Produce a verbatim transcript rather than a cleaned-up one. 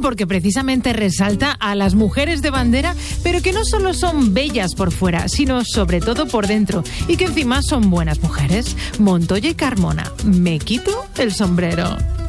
porque precisamente resalta a las mujeres de bandera, pero que no solo son bellas por fuera, sino sobre todo por dentro, y que encima son buenas mujeres. Montoya y Carmona, me quito el sombrero.